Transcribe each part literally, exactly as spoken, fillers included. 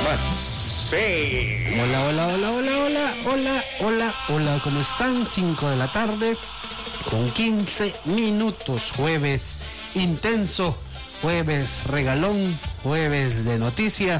Sí. Hola, hola, hola, hola, hola, hola, hola, hola, ¿cómo están? cinco de la tarde con quince minutos, jueves intenso, jueves regalón, jueves de noticia,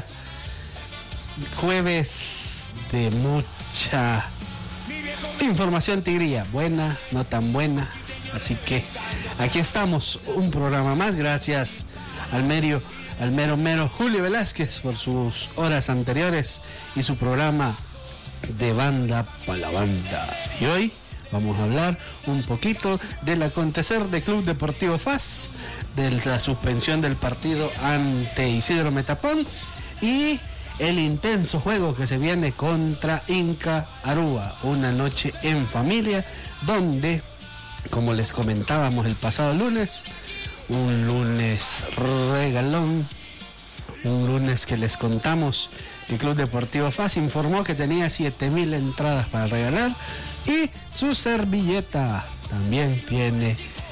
jueves de mucha información tigría, buena, no tan buena, así que aquí estamos, un programa más, gracias al medio al mero mero Julio Velázquez por sus horas anteriores y su programa de banda para la banda. Y hoy vamos a hablar un poquito del acontecer de Club Deportivo F A S, de la suspensión del partido ante Isidro Metapón y el intenso juego que se viene contra Inca Aruba, una noche en familia donde, como les comentábamos el pasado lunes, un lunes regalón, un lunes que les contamos que el Club Deportivo F A S informó que tenía siete mil entradas para regalar y su servilleta también tiene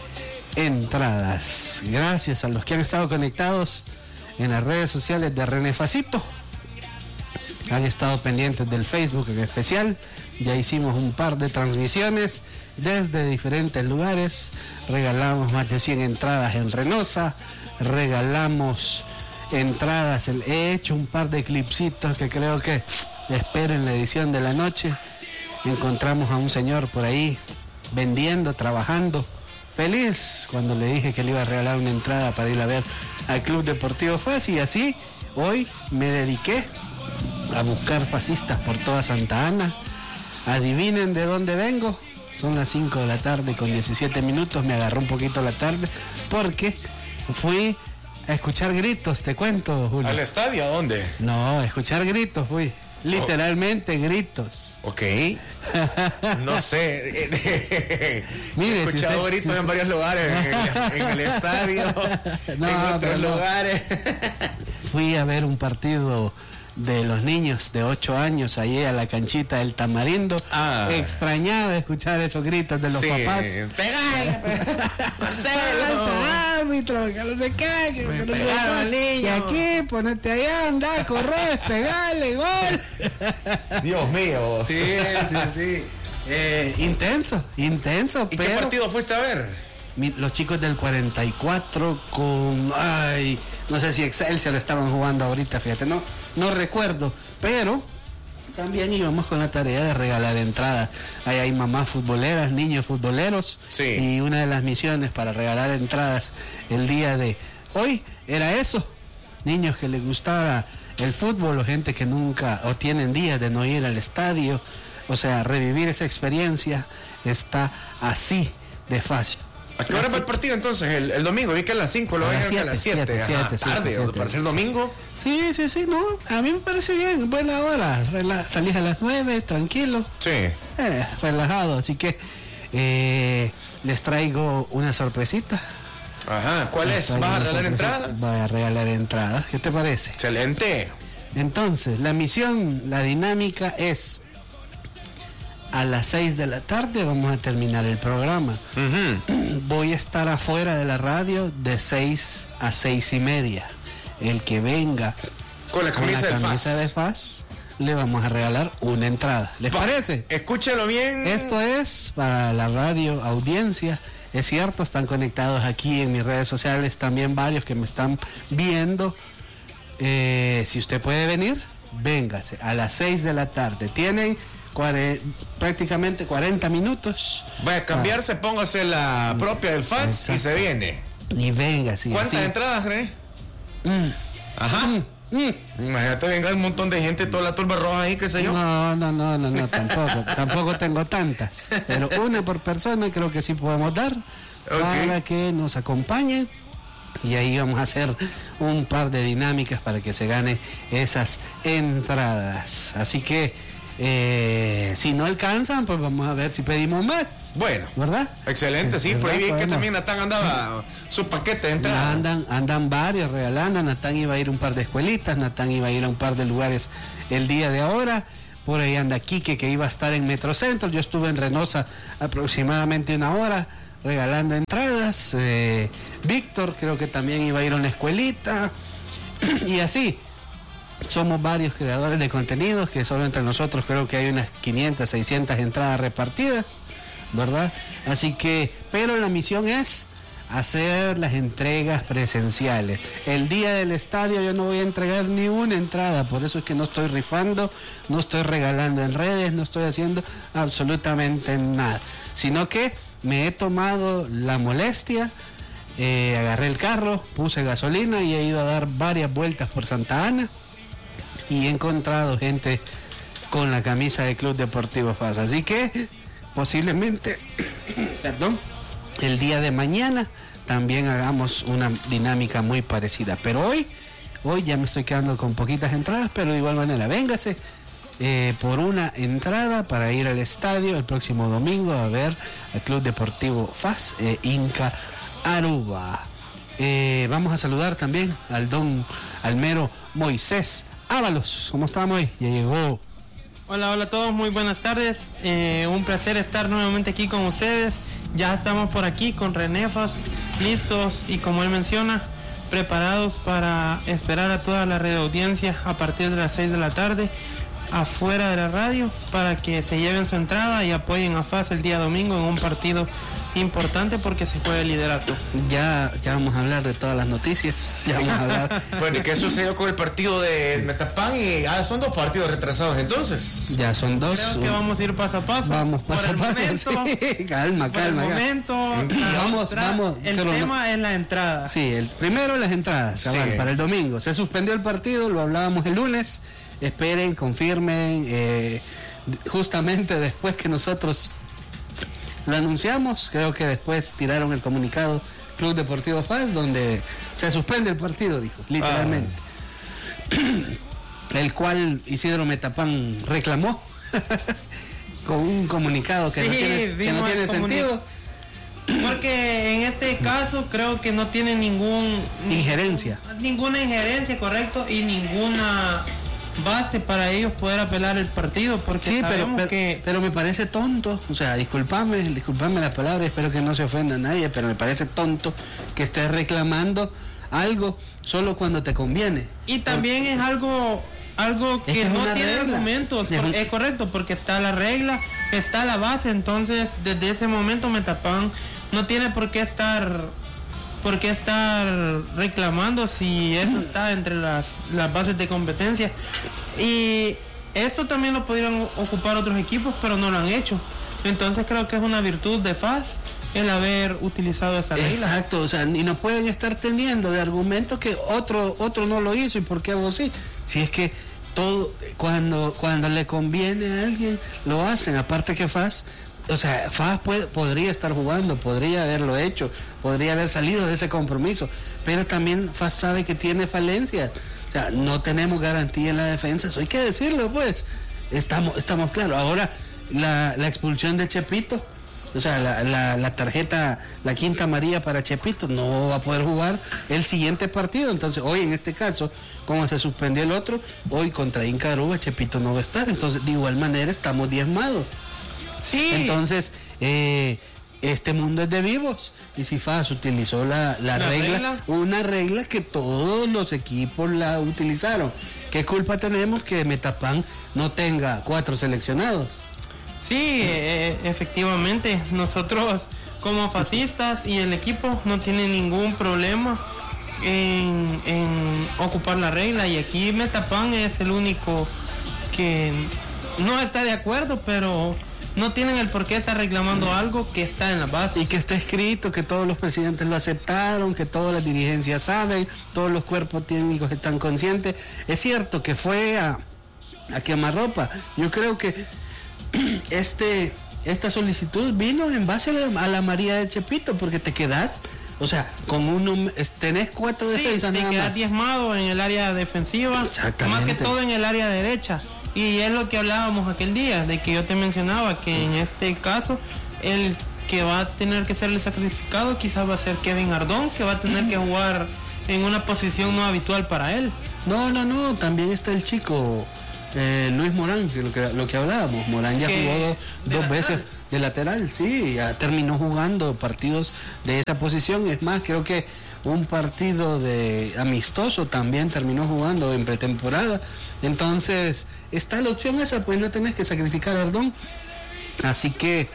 entradas. Gracias a los que han estado conectados en las redes sociales de René Facito, han estado pendientes del Facebook en especial. Ya hicimos un par de transmisiones desde diferentes lugares, regalamos más de cien entradas en Reynosa, regalamos entradas, he hecho un par de clipsitos que creo que esperen la edición de la noche. Encontramos a un señor por ahí vendiendo, trabajando, feliz cuando le dije que le iba a regalar una entrada para ir a ver al Club Deportivo F A S, y así hoy me dediqué a buscar fascistas por toda Santa Ana. Adivinen de dónde vengo. Son las cinco de la tarde con diecisiete minutos. Me agarró un poquito la tarde porque fui a escuchar gritos, te cuento, Julio. ¿Al estadio? ¿A dónde? No, a escuchar gritos fui. Literalmente oh. gritos. Ok. No sé. Mire, he escuchado si usted, gritos si en varios lugares, en el, en el estadio, no, en otros no. lugares. Fui a ver un partido de los niños de ocho años allí a la canchita del Tamarindo. Ah. Extrañaba escuchar esos gritos de los sí. papás. ¡Pegale! ¡Marcelo! ¡Árbitro! ¡Que no se calle! ¡Me pegaron al niño! Y aquí, ponete allá, anda, corre, pegale, gol. Dios mío. Sí, sí, sí. Eh, intenso, intenso. ¿Y pero... qué partido fuiste a ver? Los chicos del cuarenta y cuatro con, ay, no sé si Excelsior lo estaban jugando ahorita, fíjate, no, no recuerdo, pero también íbamos con la tarea de regalar entradas. Ahí hay mamás futboleras, niños futboleros, sí. Y una de las misiones para regalar entradas el día de hoy era eso, niños que les gustara el fútbol o gente que nunca o tienen días de no ir al estadio, o sea, revivir esa experiencia está así de fácil. ¿A qué hora va el partido entonces? El, el domingo, vi que a las cinco, lo voy a ver a las siete. Tarde, ¿para ser domingo? Sí, sí, sí, no, a mí me parece bien, buena hora. Rela- salís a las nueve, tranquilo. Sí. Eh, relajado, así que eh, les traigo una sorpresita. Ajá, ¿cuál les es? ¿Vas a regalar entradas? Voy a regalar entradas, ¿qué te parece? Excelente. Entonces, la misión, la dinámica es: a las seis de la tarde vamos a terminar el programa. Uh-huh. Voy a estar afuera de la radio de seis a seis y media. El que venga con la camisa, con la del camisa F A S. de F A S le vamos a regalar una entrada. ¿Les Va, parece? Escúchelo bien. Esto es para la radio audiencia. Es cierto, están conectados aquí en mis redes sociales también varios que me están viendo. Eh, si usted puede venir, véngase a las seis de la tarde. Tienen Cuare, prácticamente cuarenta minutos. Vaya a cambiarse, ah. póngase la propia del F A S. Exacto. Y se viene. Y venga, sí. ¿Cuántas así? entradas, René? Mm. Ajá. Mm. Mm. Imagínate, venga un montón de gente, toda la turba roja ahí, qué sé yo. No, no, no, no, no, tampoco. Tampoco tengo tantas. Pero una por persona creo que sí podemos dar. Okay. Para que nos acompañen. Y ahí vamos a hacer un par de dinámicas para que se gane esas entradas. Así que Eh, si no alcanzan, pues vamos a ver si pedimos más. Bueno, ¿verdad? Excelente, sí, por ahí vi que también Natán andaba su paquete de entrada. Andan, andan varios regalando. Natán iba a ir a un par de escuelitas, Natán iba a ir a un par de lugares el día de ahora. Por ahí anda Quique, que iba a estar en Metrocentro. Yo estuve en Reynosa aproximadamente una hora regalando entradas. Eh, Víctor creo que también iba a ir a una escuelita. Y así. somos varios creadores de contenidos, que solo entre nosotros creo que hay unas quinientas, seiscientas entradas repartidas, ¿verdad? Así que, pero la misión es hacer las entregas presenciales. El día del estadio yo no voy a entregar ni una entrada, por eso es que no estoy rifando, no estoy regalando en redes, no estoy haciendo absolutamente nada, sino que me he tomado la molestia, eh, agarré el carro, puse gasolina y he ido a dar varias vueltas por Santa Ana y he encontrado gente con la camisa del Club Deportivo F A S. Así que posiblemente, perdón, el día de mañana también hagamos una dinámica muy parecida. Pero hoy, hoy ya me estoy quedando con poquitas entradas, pero de igual manera, véngase eh, por una entrada para ir al estadio el próximo domingo a ver al Club Deportivo F A S eh, Inca Aruba. Eh, vamos a saludar también al don Almero Moisés Ábalos. ¿Cómo estamos hoy? Ya llegó. Hola, hola a todos, muy buenas tardes. Eh, un placer estar nuevamente aquí con ustedes. Ya estamos por aquí con Renefas, listos y como él menciona, preparados para esperar a toda la red audiencia a partir de las seis de la tarde afuera de la radio para que se lleven su entrada y apoyen a F A S el día domingo en un partido importante porque se juega el liderato. Ya, ya vamos a hablar de todas las noticias. Ya vamos a hablar. Bueno, ¿y qué sucedió con el partido de Metapán? Y ah, son dos partidos retrasados entonces. Ya son dos. Creo que vamos a ir paso a paso. Vamos paso a paso. Momento, sí. Calma, por calma. el momento, vamos, otra, vamos. el tema no... es la entrada. Sí, el primero las entradas, cabal, sí. Para el domingo. Se suspendió el partido, lo hablábamos el lunes. Esperen, confirmen, eh, justamente después que nosotros lo anunciamos, creo que después tiraron el comunicado Club Deportivo F A S donde se suspende el partido, dijo, literalmente. Ah. El cual Isidro Metapán reclamó con un comunicado que sí, no tiene, que no tiene sentido. Porque en este caso creo que no tiene ningún... Injerencia. Ninguna injerencia, correcto, y ninguna... base para ellos poder apelar el partido, porque sí, sabemos pero, pero, que... pero me parece tonto, o sea, disculpame, disculpame la palabra, espero que no se ofenda a nadie, pero me parece tonto que estés reclamando algo solo cuando te conviene. Y también porque... es algo algo que, es que no tiene regla. argumentos, es, un... es correcto, porque está la regla, está la base, entonces desde ese momento Metapán no tiene por qué estar... ¿Por qué estar reclamando si eso está entre las, las bases de competencia? Y esto también lo pudieron ocupar otros equipos, pero no lo han hecho. Entonces creo que es una virtud de F A S el haber utilizado esta regla. Exacto, o sea, y no pueden estar teniendo de argumento que otro otro no lo hizo y por qué vos sí. Si es que todo, cuando, cuando le conviene a alguien, lo hacen. Aparte que F A S... O sea, F A S puede, podría estar jugando, podría haberlo hecho, podría haber salido de ese compromiso, pero también F A S sabe que tiene falencias. O sea, no tenemos garantía en la defensa, eso hay que decirlo, pues. Estamos, estamos claros. Ahora, la, la expulsión de Chepito, o sea, la, la, la tarjeta, la quinta amarilla para Chepito, no va a poder jugar el siguiente partido. Entonces, hoy en este caso, como se suspendió el otro, hoy contra Inca Aruba, Chepito no va a estar. Entonces, de igual manera, estamos diezmados. Sí. Entonces, eh, este mundo es de vivos. Y si F A S utilizó la, la, la regla, regla, una regla que todos los equipos la utilizaron. ¿Qué culpa tenemos que Metapán no tenga cuatro seleccionados? Sí, eh, efectivamente. Nosotros como fascistas y el equipo no tienen ningún problema en, en ocupar la regla. Y aquí Metapán es el único que no está de acuerdo, pero... no tienen el por qué estar reclamando algo que está en la base. Y que está escrito, que todos los presidentes lo aceptaron, que todas las dirigencias saben, todos los cuerpos técnicos están conscientes. Es cierto que fue a, a quemarropa. Yo creo que este esta solicitud vino en base a la, a la María de Chepito, porque te quedas, o sea, con uno, tenés cuatro sí, defensas te nada quedas más. diezmado en el área defensiva, más que todo en el área derecha. Y es lo que hablábamos aquel día, de que yo te mencionaba que en este caso el que va a tener que ser el sacrificado quizás va a ser Kevin Ardón, que va a tener que jugar en una posición no habitual para él. No, no, no, también está el chico eh, Luis Morán, que lo, que lo que hablábamos. Morán ya jugó dos, dos veces de lateral, sí, ya terminó jugando partidos de esa posición. Es más, creo que un partido de amistoso, también terminó jugando en pretemporada. Entonces, está la opción esa, pues no tenés que sacrificar a Ardón. Así que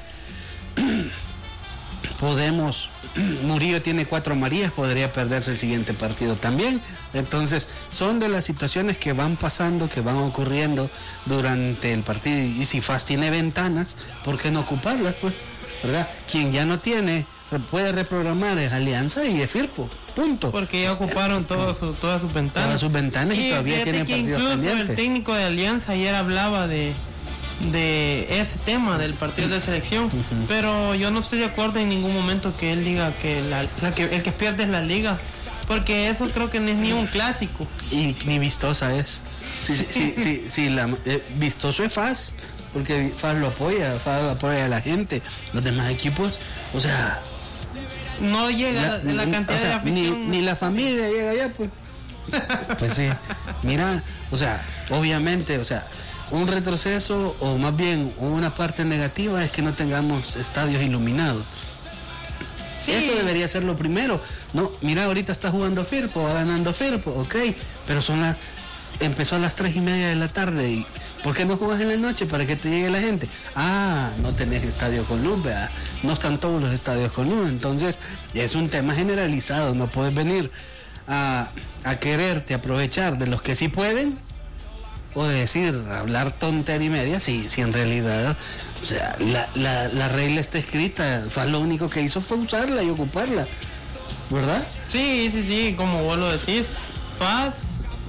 podemos, Murillo tiene cuatro amarillas, podría perderse el siguiente partido también. Entonces son de las situaciones que van pasando, que van ocurriendo durante el partido. Y si F A S tiene ventanas, ¿por qué no ocuparlas? Pues, ¿verdad? Quien ya no tiene, puede reprogramar es Alianza y es Firpo, punto. Porque ya ocuparon todo su, todas sus ventanas. Todas sus ventanas y, y todavía tienen partidos incluso pendientes. El técnico de Alianza ayer hablaba de de ese tema del partido de selección, uh-huh. pero yo no estoy de acuerdo en ningún momento que él diga que, la, la que el que pierde es la liga, porque eso creo que no es ni un clásico y ni vistosa es. Sí, sí, sí, sí, sí la, eh, vistoso es F A S, porque F A S lo apoya, F A S apoya a la gente, los demás equipos, o sea, no llega la, la cantidad o sea, de afición, ni, ni la familia llega allá, pues. Pues sí, mira, o sea, obviamente, o sea, un retroceso o más bien una parte negativa es que no tengamos estadios iluminados. Sí. Eso debería ser lo primero. No, mira, ahorita está jugando Firpo, va ganando Firpo, ok, pero son las, empezó a las tres y media de la tarde. Y ¿por qué no juegas en la noche para que te llegue la gente? Ah, no tenés estadio con luz, ¿verdad? No están todos los estadios con luz, entonces es un tema generalizado. No puedes venir a, a quererte aprovechar de los que sí pueden, o decir, hablar tontería y media, si, si en realidad, o sea, la, la, la regla está escrita. F A S lo único que hizo fue usarla y ocuparla, ¿verdad? Sí, sí, sí, como vos lo decís, F A S,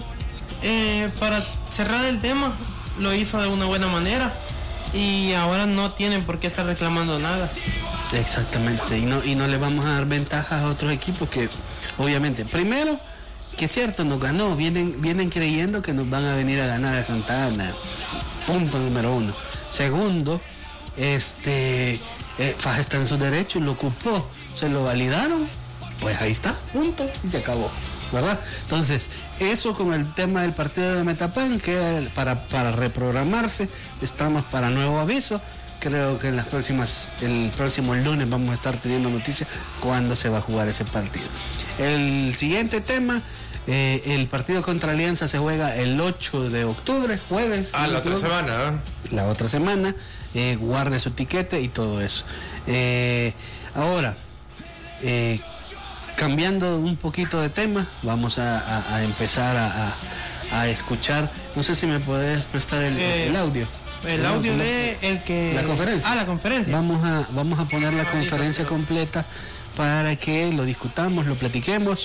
eh, para cerrar el tema, lo hizo de una buena manera y ahora no tienen por qué estar reclamando nada. Exactamente, y no, y no le vamos a dar ventajas a otros equipos que, obviamente, primero, que es cierto, nos ganó, vienen, vienen creyendo que nos van a venir a ganar a Santa Ana, punto número uno. Segundo, este, eh, F A S está en su derecho, lo ocupó, se lo validaron, pues ahí está, punto, y se acabó, ¿verdad? Entonces, eso con el tema del partido de Metapán, que para, para reprogramarse, estamos para nuevo aviso. Creo que en las próximas, el próximo lunes vamos a estar teniendo noticias cuándo se va a jugar ese partido. El siguiente tema, eh, el partido contra Alianza se juega el ocho de octubre, jueves. Ah, la otra semana, ¿eh? La otra semana, eh, guarde su tiquete y todo eso. Eh, ahora, eh, cambiando un poquito de tema, vamos a, a, a empezar a, a, a escuchar, no sé si me puedes prestar el, eh, el audio. El audio de el que... La conferencia. Ah, la conferencia. Vamos a, vamos a poner la conferencia completa para que lo discutamos, lo platiquemos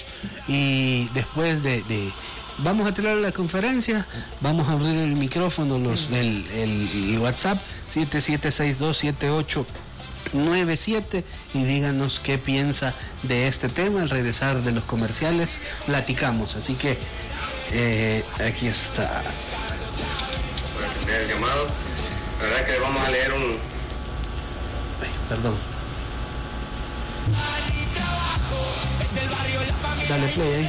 y después de... de vamos a tirar la conferencia, vamos a abrir el micrófono, los, el, el, el WhatsApp siete siete seis dos siete ocho nueve siete y díganos qué piensa de este tema. Al regresar de los comerciales platicamos, así que eh, aquí está. Por atender el llamado, la verdad que vamos a leer un... Ay, perdón. Dale play ahí.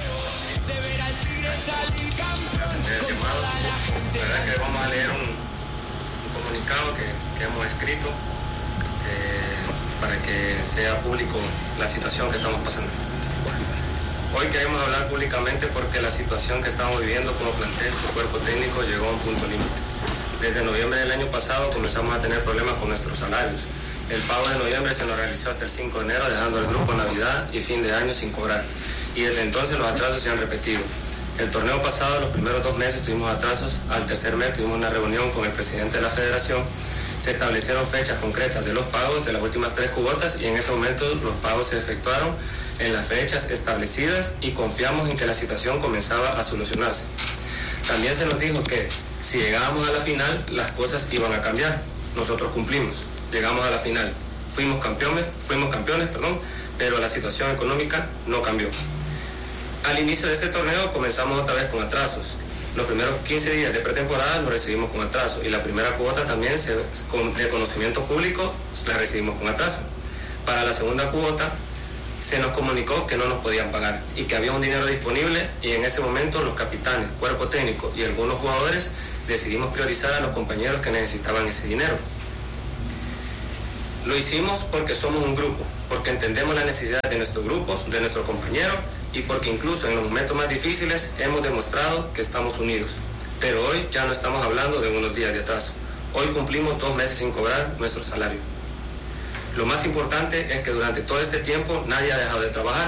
El llamado, la verdad que vamos a leer un, un comunicado que, que hemos escrito eh, para que sea público la situación que estamos pasando. Hoy queremos hablar públicamente porque la situación que estamos viviendo como plantel, su cuerpo técnico llegó a un punto límite. Desde noviembre del año pasado comenzamos a tener problemas con nuestros salarios. El pago de noviembre se nos realizó hasta el cinco de enero, dejando al grupo Navidad y fin de año sin cobrar. Y desde entonces los atrasos se han repetido. El torneo pasado, los primeros dos meses tuvimos atrasos. Al tercer mes tuvimos una reunión con el presidente de la federación. Se establecieron fechas concretas de los pagos de las últimas tres cuotas y en ese momento los pagos se efectuaron en las fechas establecidas y confiamos en que la situación comenzaba a solucionarse. También se nos dijo que si llegábamos a la final, las cosas iban a cambiar. Nosotros cumplimos, llegamos a la final, fuimos campeones, fuimos campeones, perdón, pero la situación económica no cambió. Al inicio de este torneo comenzamos otra vez con atrasos. Los primeros quince días de pretemporada los recibimos con atraso y la primera cuota también se, con, de conocimiento público la recibimos con atraso. Para la segunda cuota se nos comunicó que no nos podían pagar y que había un dinero disponible y en ese momento los capitanes, cuerpo técnico y algunos jugadores decidimos priorizar a los compañeros que necesitaban ese dinero. Lo hicimos porque somos un grupo, porque entendemos la necesidad de nuestros grupos, de nuestros compañeros, y porque incluso en los momentos más difíciles hemos demostrado que estamos unidos. Pero hoy ya no estamos hablando de unos días de atraso. Hoy cumplimos dos meses sin cobrar nuestro salario. Lo más importante es que durante todo este tiempo nadie ha dejado de trabajar.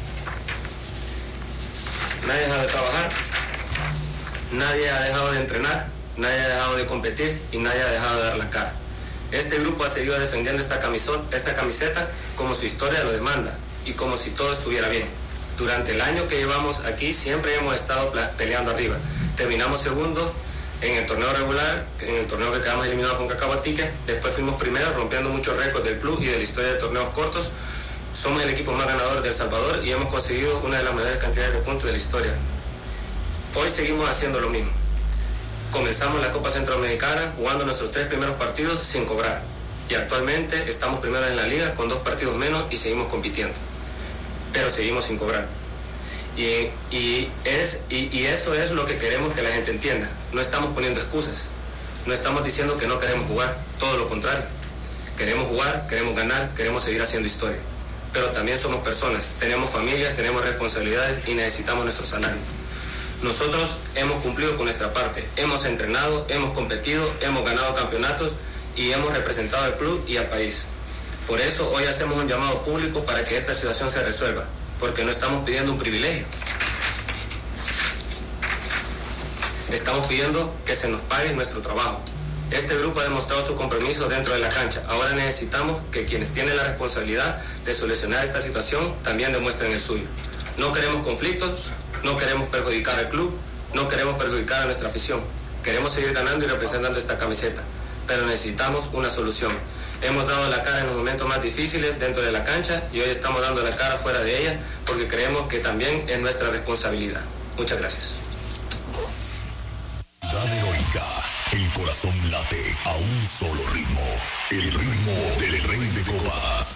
Nadie ha dejado de trabajar, nadie ha dejado de entrenar, nadie ha dejado de competir y nadie ha dejado de dar la cara. Este grupo ha seguido defendiendo esta, camisón, esta camiseta como su historia lo demanda y como si todo estuviera bien. Durante el año que llevamos aquí siempre hemos estado peleando arriba. Terminamos segundo en el torneo regular, en el torneo que quedamos eliminados con Cacahuatique. Después fuimos primeros rompiendo muchos récords del club y de la historia de torneos cortos. Somos el equipo más ganador de El Salvador y hemos conseguido una de las mayores cantidades de puntos de la historia. Hoy seguimos haciendo lo mismo. Comenzamos la Copa Centroamericana jugando nuestros tres primeros partidos sin cobrar. Y actualmente estamos primeros en la liga con dos partidos menos y seguimos compitiendo. Pero seguimos sin cobrar. Y, y, es, y, y eso es lo que queremos que la gente entienda. No estamos poniendo excusas. No estamos diciendo que no queremos jugar. Todo lo contrario. Queremos jugar, queremos ganar, queremos seguir haciendo historia. Pero también somos personas, tenemos familias, tenemos responsabilidades y necesitamos nuestro salario. Nosotros hemos cumplido con nuestra parte, hemos entrenado, hemos competido, hemos ganado campeonatos y hemos representado al club y al país. Por eso hoy hacemos un llamado público para que esta situación se resuelva, porque no estamos pidiendo un privilegio. Estamos pidiendo que se nos pague nuestro trabajo. Este grupo ha demostrado su compromiso dentro de la cancha. Ahora necesitamos que quienes tienen la responsabilidad de solucionar esta situación también demuestren el suyo. No queremos conflictos, no queremos perjudicar al club, no queremos perjudicar a nuestra afición. Queremos seguir ganando y representando esta camiseta, pero necesitamos una solución. Hemos dado la cara en los momentos más difíciles dentro de la cancha y hoy estamos dando la cara fuera de ella porque creemos que también es nuestra responsabilidad. Muchas gracias. Ciudad heroica. El corazón late a un solo ritmo, el ritmo del Rey de Copas.